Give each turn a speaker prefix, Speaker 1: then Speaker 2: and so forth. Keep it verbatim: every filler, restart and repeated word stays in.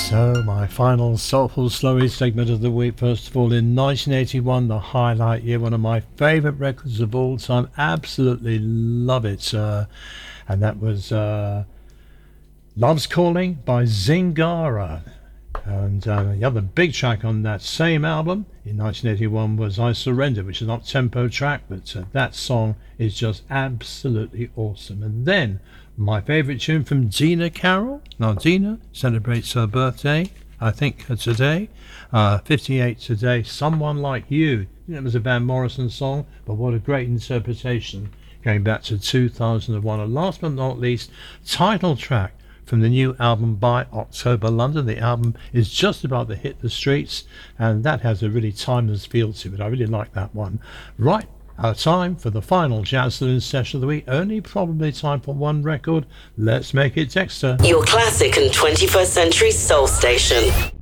Speaker 1: So, my final Soulful Slurry segment of the week. First of all, in nineteen eighty-one, the highlight year, one of my favourite records of all time. Absolutely love it. Uh, and that was uh, Love's Calling by Zingara. And uh, the other big track on that same album in nineteen eighty-one was I Surrender, which is an up-tempo track, but uh, that song is just absolutely awesome. And then my favourite tune from Dina Carroll. Now, Dina celebrates her birthday, I think, uh, today. Uh, fifty-eight today. Someone Like You. It was a Van Morrison song, but what a great interpretation going back to two thousand one. And last but not least, title track from the new album by October London. The album is just about to hit the streets, and that has a really timeless feel to it. I really like that one. Right. Our time for the final Jazz Saloon session of the week. Only probably time for one record. Let's make it Dexter.
Speaker 2: Your classic and twenty-first century soul station.